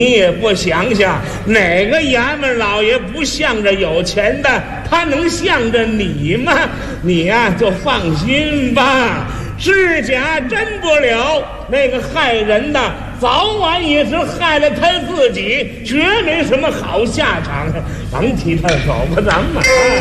你也不想想，哪个衙门老爷不向着有钱的？他能向着你吗？你呀，就放心吧，是假真不了。那个害人的，早晚也是害了他自己，绝没什么好下场。甭提他，走吧，咱们。